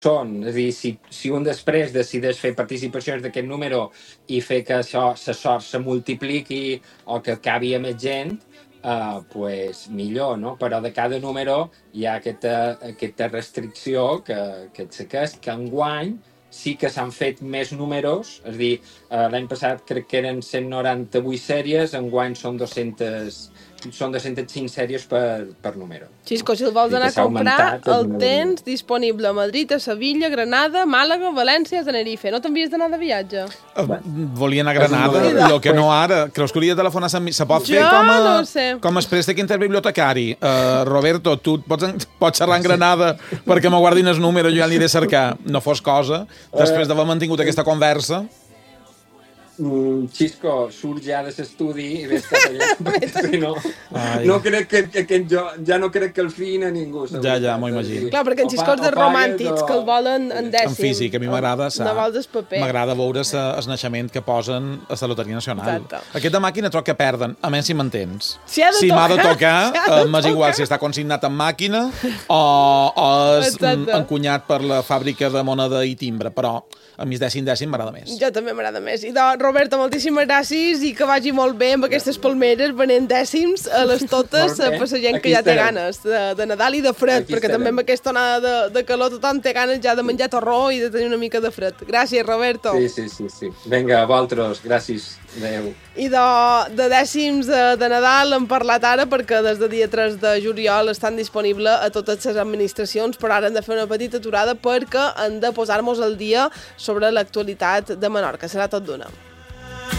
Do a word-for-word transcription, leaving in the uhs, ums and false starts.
són. És a dir, si, si un després decideix fer participacions d'aquest número i fer que això, la sort se multipliqui o que acabi a més gent, uh, pues millor, no? Però de cada número hi ha aquesta, aquesta restricció que, que sé que és que enguany sí que s'han fet més números, és a dir, uh, l'any passat crec que eren cent noranta-vuit sèries, enguany són dos-centes són dos-centes cinc sèries per, per número. Xisco, si el vols anar a comprar, el tens disponible a Madrid, a Sevilla, Granada, Màlaga, València, Tenerife. No t'envies d'anar de viatge? Uh, volia anar a Granada, i el que no ara. Creus que hauria de telefonar a Sant Miquel? Se pot fer jo com a, no sé. com a préstec interbibliotecari. Uh, Roberto, tu pots, pots xerrar en Granada perquè me guardin el número, jo ja l'aniré a cercar. No fos cosa. Després d'haver mantingut aquesta conversa... Mm, Xisco, surt ja de l'estudi i ves cap allà. Sí, no, no crec que, que, que jo, ja no crec que el fiïn a ningú. Ja, ja, m'ho imagino. Clar, perquè en Xisco és de romàntics, que el volen en dècim. En físic, a mi m'agrada no vols el paper. M'agrada veure el naixement que posen a la Loteria Nacional. Exacte. Aquesta màquina troc que perden, a menys si m'entens. Si, si m'ha de tocar, si eh, m'és igual si està consignat en màquina o, o és Exacte. encunyat per la fàbrica de moneda i timbre, però a mi dècim dècim m'agrada més. Jo també m'agrada més. I doncs, Roberto, moltíssimes gràcies i que vagi molt bé amb aquestes palmeres venent dècims a les totes per la gent que ja té ganes de, de Nadal i de fred, Aquí perquè estarem. també amb aquesta onada de, de calor tothom té ganes ja de menjar torró i de tenir una mica de fred. Gràcies, Roberto. Sí, sí, sí. sí. Vinga, a vosaltres. Gràcies. Adéu. I de, de dècims de, de Nadal hem parlat ara perquè des de dia tres de juliol estan disponibles a totes les administracions, però ara hem de fer una petita aturada perquè hem de posar-nos al dia sobre l'actualitat de Menorca. Serà tot d'una.